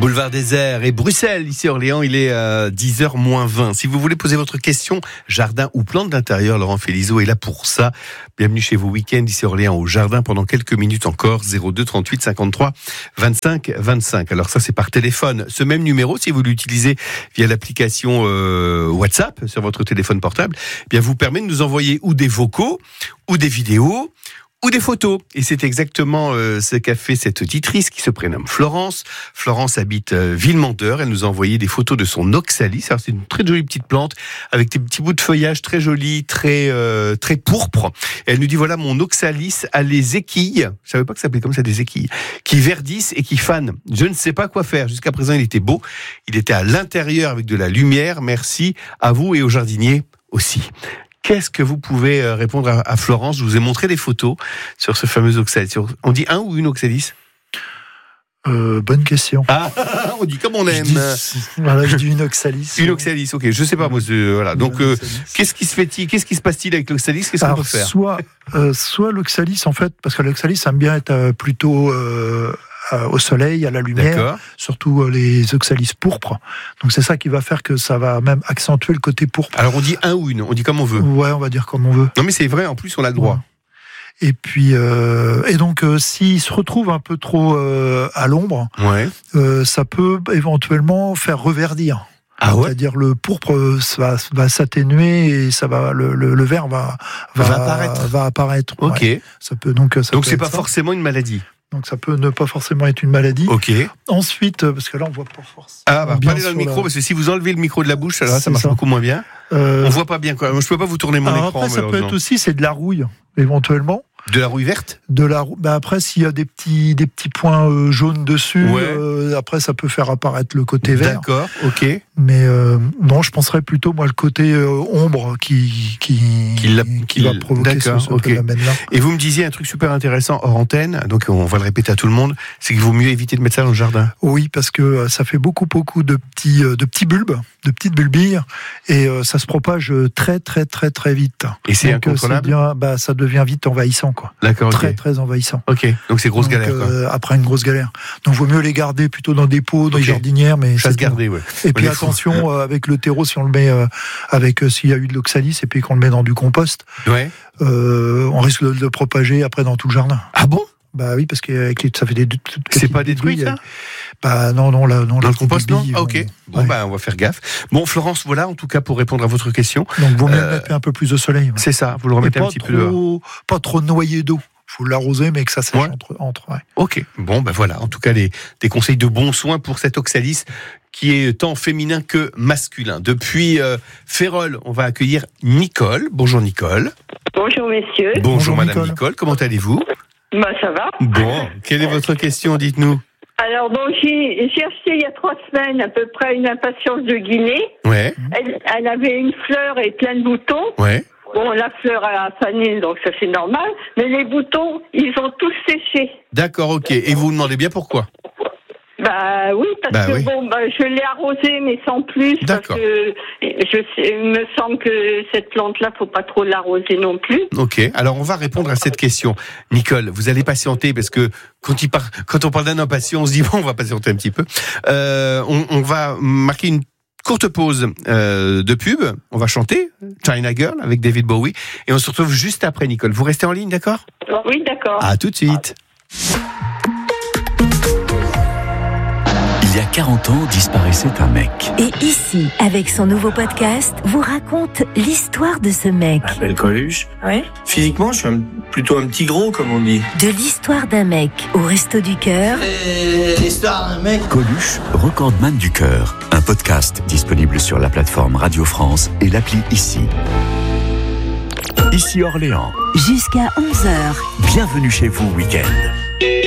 Boulevard Désert et Bruxelles, ici Orléans, il est 10h-20. Si vous voulez poser votre question, jardin ou plante d'intérieur, Laurent Félizeau est là pour ça. Bienvenue chez vous, week-end, ici Orléans, au jardin, pendant quelques minutes encore, 02 38 53 25 25. Alors ça, c'est par téléphone. Ce même numéro, si vous l'utilisez via l'application WhatsApp sur votre téléphone portable, eh bien, vous permet de nous envoyer ou des vocaux, ou des vidéos, ou des photos. Et c'est exactement ce qu'a fait cette auditrice qui se prénomme Florence. Florence habite Villemandeur. Elle nous a envoyé des photos de son oxalis. Alors, c'est une très jolie petite plante avec des petits bouts de feuillage très jolis, très pourpres. Et elle nous dit, voilà, mon oxalis a les équilles. Je savais pas que ça s'appelait comme ça, des équilles. Qui verdissent et qui fanent. Je ne sais pas quoi faire. Jusqu'à présent, il était beau. Il était à l'intérieur avec de la lumière. Merci à vous et aux jardiniers aussi. Qu'est-ce que vous pouvez répondre à Florence ? Je vous ai montré des photos sur ce fameux oxalis. On dit un ou une oxalis ? Bonne question. Ah, on dit comme on aime. Je dis une oxalis. Une oxalis, ok. Je sais pas, moi. Voilà. Donc, qu'est-ce qui se passe-t-il avec l'oxalis ? Qu'est-ce qu'on peut faire ? Soit l'oxalis, en fait, parce que l'oxalis aime bien être plutôt au soleil, à la lumière, d'accord. Surtout les oxalis pourpres. Donc c'est ça qui va faire que ça va même accentuer le côté pourpre. Alors on dit un ou une, on dit comme on veut. Ouais, on va dire comme on veut. Non mais c'est vrai, en plus on a le droit. Ouais. Et puis donc s'il se retrouve un peu trop à l'ombre, ouais. Ça peut éventuellement faire reverdir. Ah ouais. C'est-à-dire le pourpre va s'atténuer et ça va le vert va apparaître. Ok. Ouais. Ça peut donc c'est pas forcément une maladie. Donc ça peut ne pas forcément être une maladie. Ok. Ensuite, parce que là on voit pas force. Ah bah parlez dans le micro parce que si vous enlevez le micro de la bouche, là ça marche beaucoup moins bien. On voit pas bien quoi. Je peux pas vous tourner mon écran. Après ça peut être aussi c'est de la rouille éventuellement. De la rouille verte ? Après, s'il y a des petits points jaunes dessus, ouais. Après, ça peut faire apparaître le côté vert. D'accord, ok. Mais non, je penserais plutôt, moi, le côté ombre qui va provoquer ce phénomène-là. Et vous me disiez un truc super intéressant hors antenne, donc on va le répéter à tout le monde, c'est qu'il vaut mieux éviter de mettre ça dans le jardin. Oui, parce que ça fait beaucoup de petits bulbes, de petites bulbilles, et ça se propage très, très, très, très vite. Et c'est incontrôlable ? Ça devient vite envahissant. Quoi. D'accord, très très envahissant. Ok, donc c'est grosse galère. Quoi. Après une grosse galère. Donc il vaut mieux les garder plutôt dans des pots, dans les jardinières, mais chasse gardée, ouais. Et puis attention avec le terreau si on le met s'il y a eu de l'oxalis et puis qu'on le met dans du compost, ouais. On risque de le propager après dans tout le jardin. Ah bon ? Bah oui, parce que ça fait des. C'est pas détruit ça ? Bah non, dans le compost, non ? Ah ok. Bon, ouais. On va faire gaffe. Bon, Florence, voilà, en tout cas, pour répondre à votre question. Donc, vaut mieux le mettre un peu plus au soleil. Ouais. C'est ça, vous le remettez un petit peu dehors. Pas trop noyé d'eau. Faut l'arroser, mais que ça sèche entre. Ouais. Ok. Bon, ben voilà. En tout cas, des conseils de bons soins pour cet oxalis qui est tant féminin que masculin. Depuis Férolles, on va accueillir Nicole. Bonjour, Nicole. Bonjour, messieurs. Bonjour Madame Nicole. Comment allez-vous ? Bah, ça va. Bon, quelle est votre question, dites-nous. Alors, donc, j'ai acheté il y a 3 semaines à peu près une impatience de Guinée. Ouais. Elle avait une fleur et plein de boutons. Ouais. Bon, la fleur a fané, donc ça c'est normal. Mais les boutons, ils ont tous séché. D'accord, ok. Et vous vous demandez bien pourquoi ? Bah oui, parce que je l'ai arrosé, mais sans plus. D'accord. Parce que il me semble que cette plante-là, faut pas trop l'arroser non plus. Ok. Alors on va répondre à cette question. Nicole, vous allez patienter parce que quand on parle d'un impatient, on se dit bon, on va patienter un petit peu. On va marquer une courte pause de pub. On va chanter China Girl avec David Bowie et on se retrouve juste après, Nicole. Vous restez en ligne, d'accord ? Oui, d'accord. À tout de suite. Il y a 40 ans, disparaissait un mec. Et ici, avec son nouveau podcast, vous raconte l'histoire de ce mec. Je m'appelle Coluche. Ouais. Physiquement, je suis plutôt un petit gros, comme on dit. De l'histoire d'un mec au Resto du Cœur. L'histoire d'un mec. Coluche, recordman du cœur. Un podcast disponible sur la plateforme Radio France et l'appli Ici. Ici Orléans. Jusqu'à 11h. Bienvenue chez vous, week-end.